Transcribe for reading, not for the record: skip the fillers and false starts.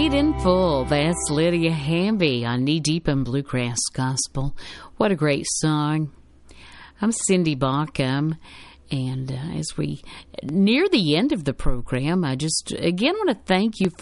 Paid in Full. That's Lydia Hamby on Knee Deep in Bluegrass Gospel. What a great song. I'm Cindy Bauckham, and as we near the end of the program, I just again want to thank you